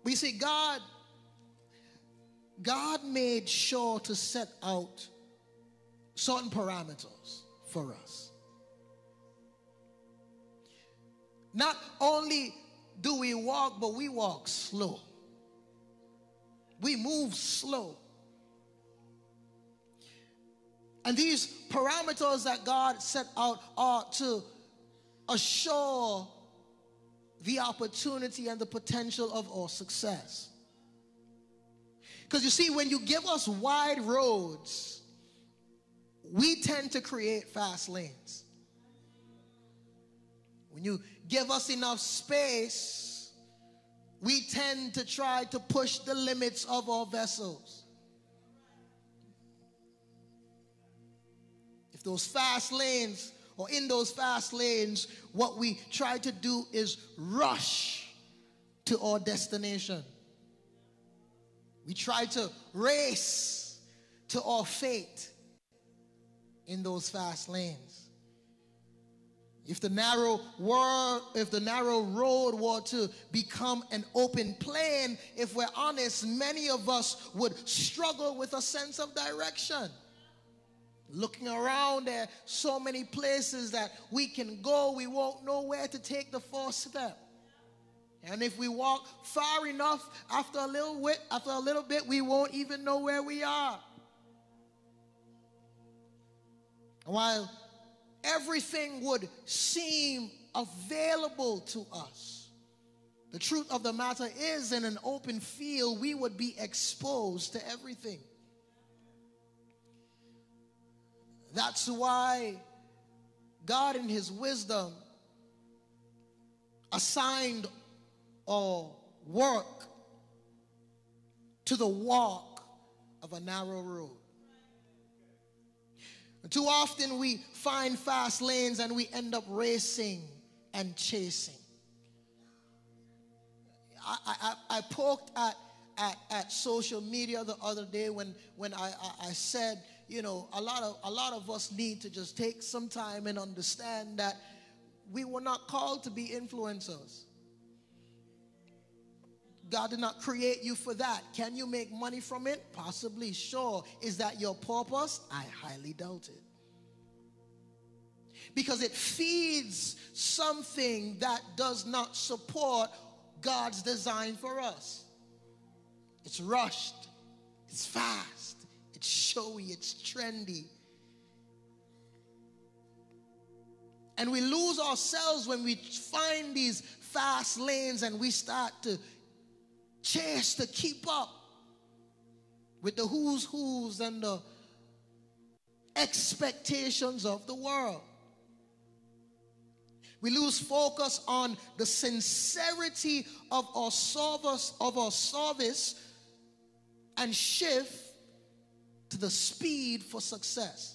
We see God made sure to set out certain parameters for us. Not only do we walk, but we walk slow. We move slow. And these parameters that God set out are to assure the opportunity and the potential of our success. Because you see, when you give us wide roads, we tend to create fast lanes. When you give us enough space, we tend to try to push the limits of our vessels. If those fast lanes, or in those fast lanes, what we try to do is rush to our destination. We try to race to our fate in those fast lanes. If the narrow road were to become an open plain, if we're honest, many of us would struggle with a sense of direction. Looking around, there are so many places that we can go, we won't know where to take the first step. And if we walk far enough, after a little bit, we won't even know where we are. While everything would seem available to us, the truth of the matter is, in an open field, we would be exposed to everything. That's why God in his wisdom assigned or work to the walk of a narrow road. Too often we find fast lanes and we end up racing and chasing. I poked at social media the other day when I said, you know, a lot of us need to just take some time and understand that we were not called to be influencers. God did not create you for that. Can you make money from it? Possibly, sure. Is that your purpose? I highly doubt it. Because it feeds something that does not support God's design for us. It's rushed. It's fast. It's showy. It's trendy. And we lose ourselves when we find these fast lanes and we start to chase to keep up with the who's and the expectations of the world. We lose focus on the sincerity of our service, and shift to the speed for success.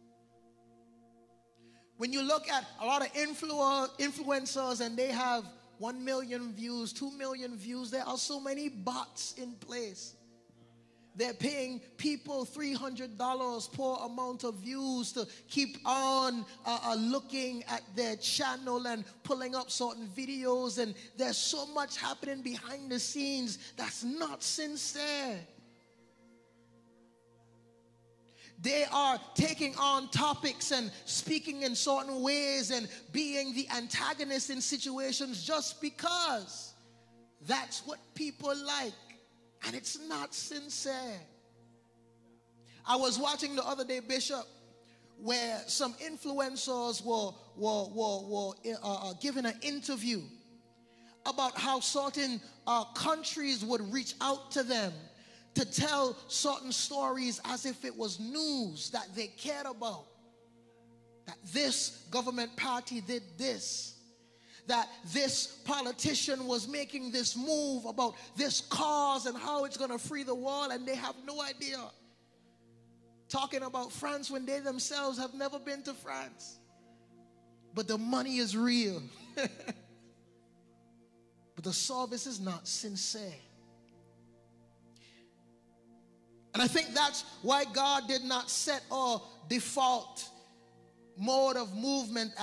When you look at a lot of influencers and they have 1 million views, 2 million views, there are so many bots in place. They're paying people $300 per amount of views to keep on looking at their channel and pulling up certain videos. And there's so much happening behind the scenes that's not sincere. They are taking on topics and speaking in certain ways and being the antagonist in situations just because that's what people like. And it's not sincere. I was watching the other day, Bishop, where some influencers were given an interview about how certain countries would reach out to them to tell certain stories as if it was news that they cared about. That this government party did this. That this politician was making this move about this cause and how it's going to free the world, and they have no idea. Talking about France when they themselves have never been to France. But the money is real. But the service is not sincere. And I think that's why God did not set our default mode of movement